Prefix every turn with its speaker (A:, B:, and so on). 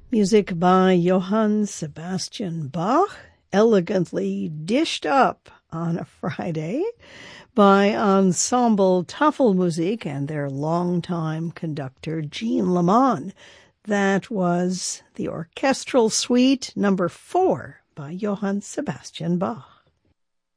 A: Music by Johann Sebastian Bach, elegantly dished up on a Friday by Ensemble Tafelmusik and their longtime conductor Jean Lamont. That was the Orchestral Suite number 4 by Johann Sebastian Bach.